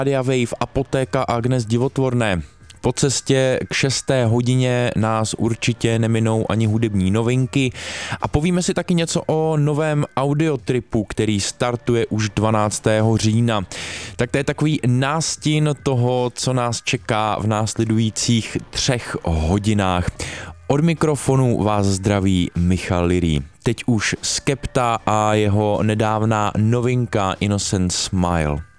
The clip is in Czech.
Radia Wave, Apotéka Agnes Divotvorné. Po cestě k 6. hodině nás určitě neminou ani hudební novinky a povíme si taky něco o novém audiotripu, který startuje už 12. října. Tak to je takový nástin toho, co nás čeká v následujících 3 hodinách. Od mikrofonu vás zdraví Michal Lirý. Teď už Skepta a jeho nedávná novinka Innocent Smile.